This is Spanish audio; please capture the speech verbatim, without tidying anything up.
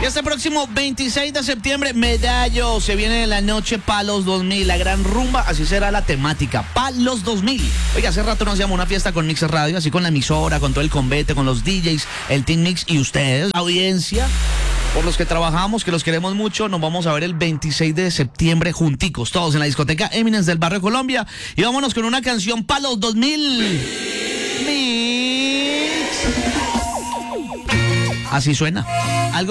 Y este próximo veintiséis de septiembre, Medallo, se viene la noche Palos dos mil, la gran rumba, así será la temática, Palos dos mil. Oiga, hace rato no hacíamos una fiesta con Mix Radio, así con la emisora, con todo el convete, con los D Js, el Team Mix y ustedes, la audiencia, por los que trabajamos, que los queremos mucho. Nos vamos a ver el veintiséis de septiembre junticos, todos en la discoteca Eminence del barrio Colombia. Y vámonos con una canción Palos dos mil. Mix. Así suena. Algo